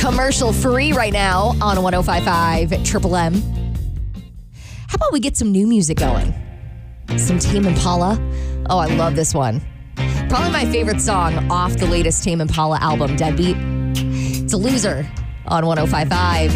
commercial free right now on 105.5 Triple M. How about we get some new music going? Some Tame Impala. Oh, I love this one. Probably my favorite song off the latest Tame Impala album, Deadbeat. It's a Loser on 105.5